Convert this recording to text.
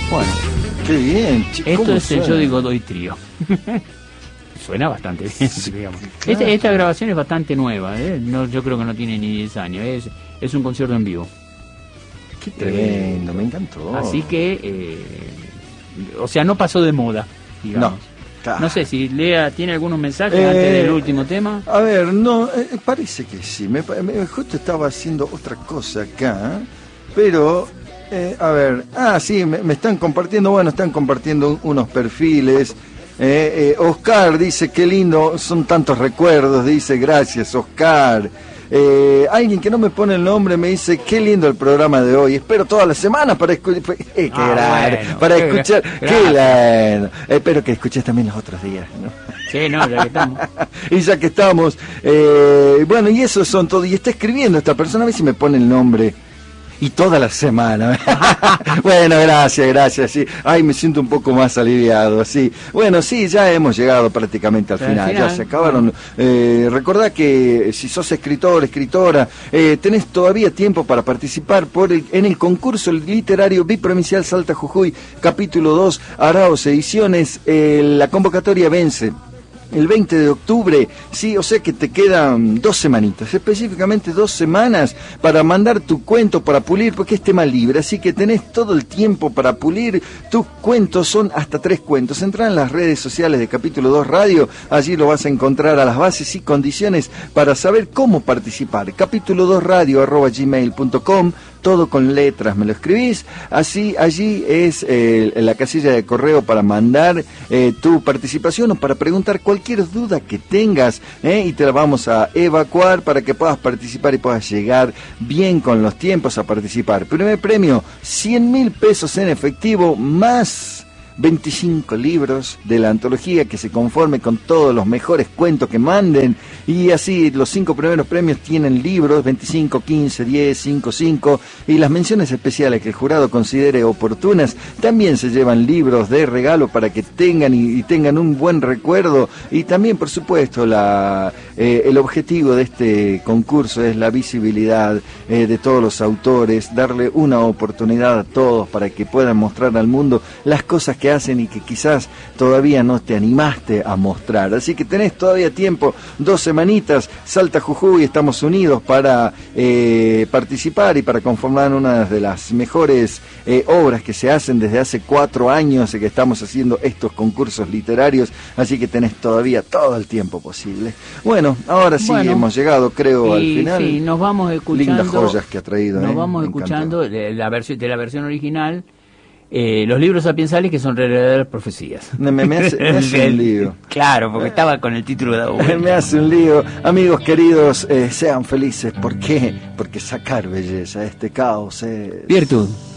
Bueno, qué bien. esto es el Yo Digo Doy Trío. Suena bastante bien, digamos. Claro. Esta grabación es bastante nueva, no, yo creo que no tiene ni 10 años, es un concierto en vivo. Qué tremendo, me encantó. Así que, o sea, no pasó de moda, digamos. No. Claro. No sé si Lea tiene algunos mensajes antes del último tema. A ver, no, parece que sí. Justo estaba haciendo otra cosa acá, pero, a ver, sí, me están compartiendo, bueno, están compartiendo unos perfiles. Oscar dice, qué lindo, son tantos recuerdos, dice, gracias, Oscar. Alguien que no me pone el nombre me dice, qué lindo el programa de hoy, espero todas las semanas para escuchar, qué lindo, espero que escuches también los otros días, ¿no? Sí, no, ya que estamos. Y ya que estamos, bueno, y eso son todo, y está escribiendo esta persona, a ver si me pone el nombre. Y toda la semana. Bueno, gracias, sí. Ay, me siento un poco más aliviado, sí. Bueno, sí, ya hemos llegado prácticamente al final. Ya se acabaron. Recordá que si sos escritor, escritora, tenés todavía tiempo para participar en el concurso literario biprovincial Salta Jujuy, capítulo 2, Araos Ediciones. La convocatoria vence el 20 de octubre, sí, o sea que te quedan 2 semanitas, específicamente 2 semanas para mandar tu cuento, para pulir, porque es tema libre, así que tenés todo el tiempo para pulir tus cuentos, son hasta 3 cuentos. Entrá en las redes sociales de Capítulo 2 Radio, allí lo vas a encontrar a las bases y condiciones para saber cómo participar. capitulo2radio@gmail.com, todo con letras, me lo escribís, así allí es la casilla de correo para mandar tu participación o para preguntar cualquier duda que tengas, y te la vamos a evacuar para que puedas participar y puedas llegar bien con los tiempos a participar. Primer premio, 100.000 pesos en efectivo, más 25 libros de la antología que se conforme con todos los mejores cuentos que manden, y así los 5 primeros premios tienen libros, 25, 15, 10, 5, y las menciones especiales que el jurado considere oportunas también se llevan libros de regalo para que tengan y tengan un buen recuerdo. Y también, por supuesto, el objetivo de este concurso es la visibilidad de todos los autores, darle una oportunidad a todos para que puedan mostrar al mundo las cosas que hacen y que quizás todavía no te animaste a mostrar. Así que tenés todavía tiempo, 2 semanitas, Salta Jujuy, estamos unidos para participar y para conformar una de las mejores obras que se hacen desde hace 4 años que estamos haciendo estos concursos literarios, así que tenés todavía todo el tiempo posible. Bueno, ahora sí hemos llegado, creo, al final. Sí, nos vamos escuchando. Lindas joyas que ha traído. Nos vamos escuchando de la versión original. Los libros sapiensales que son verdaderas profecías. Me hace un lío. Claro, porque estaba con el título de abuelo. Me hace un lío. Amigos queridos, sean felices. ¿Por qué? Porque sacar belleza, este caos es virtud.